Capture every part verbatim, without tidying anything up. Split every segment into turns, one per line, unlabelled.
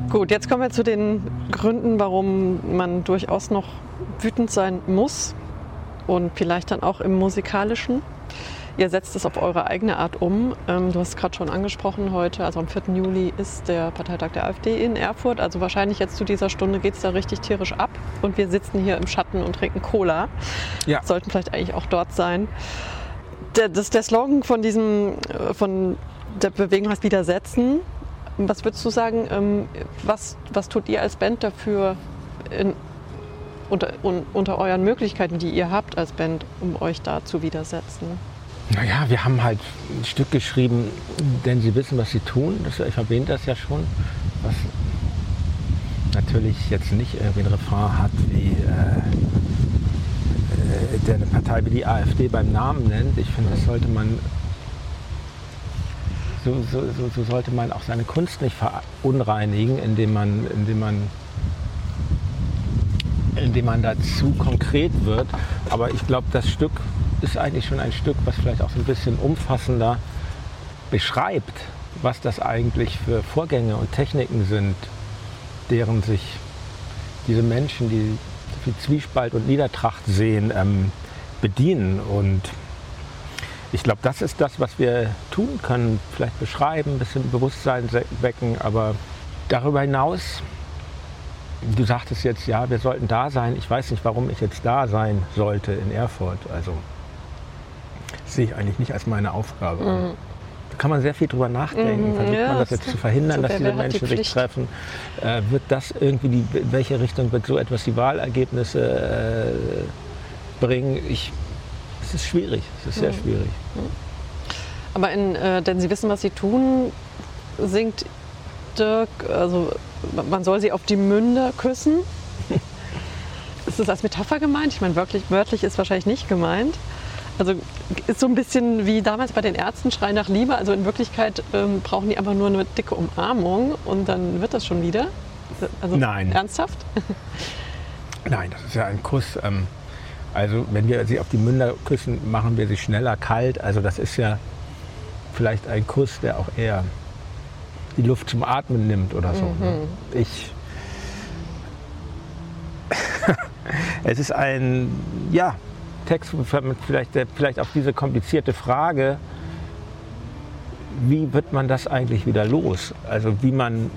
Gut, jetzt kommen wir zu den Gründen, warum man durchaus noch wütend sein muss und vielleicht dann auch im Musikalischen. Ihr setzt es auf eure eigene Art um. Ähm, du hast es gerade schon angesprochen, heute, also am vierten Juli, ist der Parteitag der AfD in Erfurt. Also wahrscheinlich jetzt zu dieser Stunde geht es da richtig tierisch ab. Und wir sitzen hier im Schatten und trinken Cola. Ja. Sollten vielleicht eigentlich auch dort sein. Der, das, der Slogan von, diesem, von der Bewegung heißt Widersetzen. Was würdest du sagen, ähm, was, was tut ihr als Band dafür, in, unter, un, unter euren Möglichkeiten, die ihr habt als Band, um euch da zu widersetzen?
Naja, wir haben halt ein Stück geschrieben, denn sie wissen, was sie tun. Das, ich erwähne das ja schon. Was natürlich jetzt nicht irgendwie ein Refrain hat, wie äh, äh, der eine Partei wie die AfD beim Namen nennt. Ich finde, das sollte man, so, so, so, so sollte man auch seine Kunst nicht verunreinigen, indem man, indem man, indem man dazu konkret wird. Aber ich glaube, das Stück ist eigentlich schon ein Stück, was vielleicht auch so ein bisschen umfassender beschreibt, was das eigentlich für Vorgänge und Techniken sind, deren sich diese Menschen, die so viel Zwiespalt und Niedertracht sehen, ähm, bedienen. Und ich glaube, das ist das, was wir tun können. Vielleicht beschreiben, ein bisschen Bewusstsein wecken, aber darüber hinaus, du sagtest jetzt, ja, wir sollten da sein. Ich weiß nicht, warum ich jetzt da sein sollte in Erfurt. Also das sehe ich eigentlich nicht als meine Aufgabe. Mhm. Da kann man sehr viel drüber nachdenken. Mhm, Versucht ja, man das jetzt zu verhindern, so, dass diese Menschen die sich treffen? Äh, wird das irgendwie, die, in welche Richtung wird so etwas die Wahlergebnisse äh, bringen? Ich, es ist schwierig, es ist sehr mhm. schwierig.
Aber in, äh, denn Sie wissen, was Sie tun, singt Dirk, also man soll sie auf die Münder küssen. Ist das als Metapher gemeint? Ich meine, wörtlich, wörtlich ist wahrscheinlich nicht gemeint. Also ist so ein bisschen wie damals bei den Ärzten, Schrei nach Liebe. Also in Wirklichkeit ähm, brauchen die einfach nur eine dicke Umarmung und dann wird das schon wieder. Also
Nein.
Ernsthaft?
Nein, das ist ja ein Kuss. Ähm, also wenn wir sie auf die Münder küssen, machen wir sie schneller kalt. Also das ist ja vielleicht ein Kuss, der auch eher die Luft zum Atmen nimmt oder so. Mhm. Ne? Ich. Es ist ein, ja, Text, vielleicht, vielleicht auch diese komplizierte Frage, wie wird man das eigentlich wieder los? Also wie man,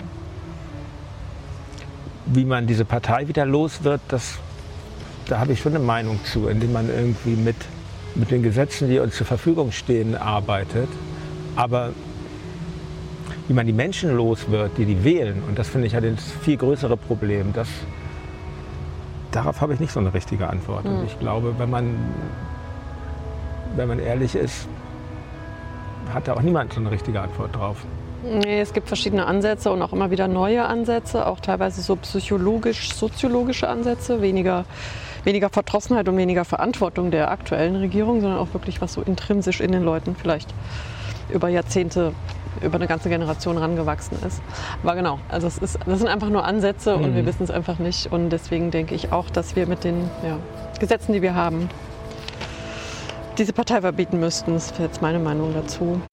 wie man diese Partei wieder los wird, das, da habe ich schon eine Meinung zu, indem man irgendwie mit, mit den Gesetzen, die uns zur Verfügung stehen, arbeitet. Aber wie man die Menschen los wird, die die wählen, und das finde ich ja das viel größere Problem, das, darauf habe ich nicht so eine richtige Antwort. Mhm. Und ich glaube, wenn man, wenn man ehrlich ist, hat da auch niemand so eine richtige Antwort drauf.
Nee, es gibt verschiedene Ansätze und auch immer wieder neue Ansätze, auch teilweise so psychologisch, soziologische Ansätze, weniger, weniger Verdrossenheit und weniger Verantwortung der aktuellen Regierung, sondern auch wirklich was so intrinsisch in den Leuten vielleicht über Jahrzehnte, über eine ganze Generation rangewachsen ist. Aber genau, also es ist, das sind einfach nur Ansätze und mhm. wir wissen es einfach nicht. Und deswegen denke ich auch, dass wir mit den ja, Gesetzen, die wir haben, diese Partei verbieten müssten. Das wäre jetzt meine Meinung dazu.